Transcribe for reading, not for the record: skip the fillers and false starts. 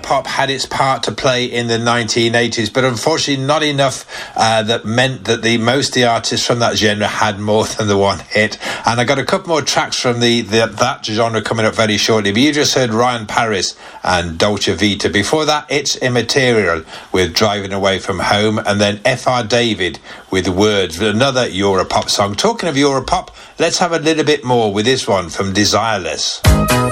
Europop had its part to play in the 1980s, but unfortunately not enough that meant that most of the artists from that genre had more than the one hit. And I got a couple more tracks from that genre coming up very shortly. But you just heard Ryan Paris and Dolce Vita. Before that, it's Immaterial with Driving Away from Home, and then F.R. David with Words, another Europop song. Talking of Europop, let's have a little bit more with this one from Desireless.